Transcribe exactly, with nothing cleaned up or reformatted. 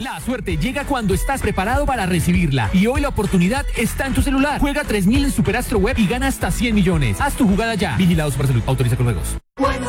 La suerte llega cuando estás preparado para recibirla. Y hoy la oportunidad está en tu celular. Juega tres mil en Superastro Web y gana hasta cien millones. Haz tu jugada ya. Vigilado Supersalud. Autoriza con juegos. Bueno,